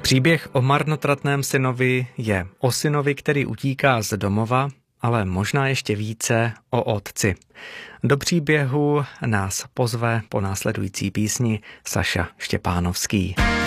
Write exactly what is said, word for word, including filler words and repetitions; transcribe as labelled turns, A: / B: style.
A: Příběh o marnotratném synovi je o synovi, který utíká z domova, ale možná ještě více o otci. Do příběhu nás pozve po následující písni Saša Štěpánovský.